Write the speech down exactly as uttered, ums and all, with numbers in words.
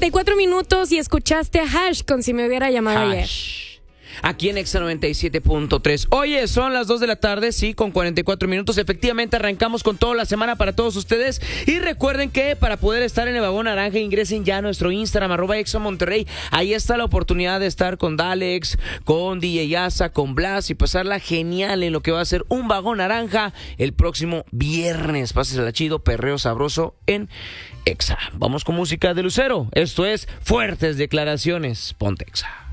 y cuatro minutos y escuchaste a Hash con Si Me Hubiera Llamado Ayer. Aquí en Exa noventa y siete punto tres. Oye, son las dos de la tarde, sí, con cuarenta y cuatro minutos. Efectivamente, arrancamos con toda la semana para todos ustedes. Y recuerden que para poder estar en el Vagón Naranja, ingresen ya a nuestro Instagram, arroba Exa Monterrey. Ahí está la oportunidad de estar con Dalex, con D J Asa, con Blas y pasarla genial en lo que va a ser un Vagón Naranja el próximo viernes. Pásesela chido, perreo sabroso en Exa. Vamos con música de Lucero. Esto es Fuertes Declaraciones. Ponte Exa.